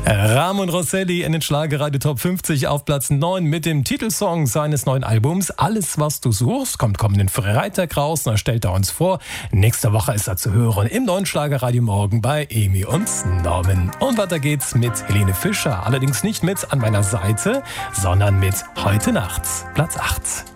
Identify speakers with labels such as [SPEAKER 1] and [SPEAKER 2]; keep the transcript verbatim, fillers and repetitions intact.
[SPEAKER 1] Ramon Rosselli in den Schlagerradio Top fünfzig auf Platz neun mit dem Titelsong seines neuen Albums Alles, was du suchst, kommt kommenden Freitag raus. Da stellt er uns vor. Nächste Woche ist er zu hören im neuen Schlagerradio Morgen bei Emi und Norman. Und weiter geht's mit Helene Fischer. Allerdings nicht mit An meiner Seite, sondern mit Heute Nacht, Platz acht.